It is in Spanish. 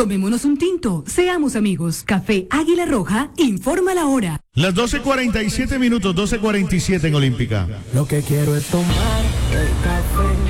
Tomémonos un tinto, seamos amigos. Café Águila Roja, informa la hora. Las 12:47 minutos, 12:47 en Olímpica. Lo que quiero es tomar el café